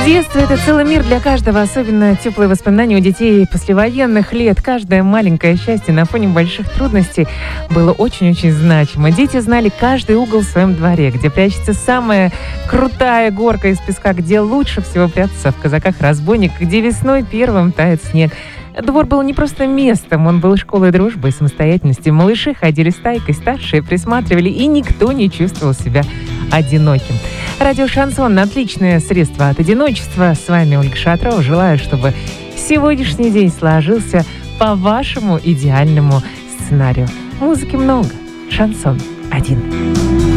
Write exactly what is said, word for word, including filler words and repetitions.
Детство – это целый мир для каждого, особенно теплые воспоминания у детей послевоенных лет. Каждое маленькое счастье на фоне больших трудностей было очень-очень значимо. Дети знали каждый угол в своем дворе, где прячется самая крутая горка из песка, где лучше всего прятаться в казаках-разбойниках, где весной первым тает снег. Двор был не просто местом, он был школой дружбы и самостоятельности. Малыши ходили стайкой, старшие присматривали, и никто не чувствовал себя одиноким. Радио «Шансон» – отличное средство от одиночества. С вами Ольга Шатрова. Желаю, чтобы сегодняшний день сложился по вашему идеальному сценарию. Музыки много. Шансон один.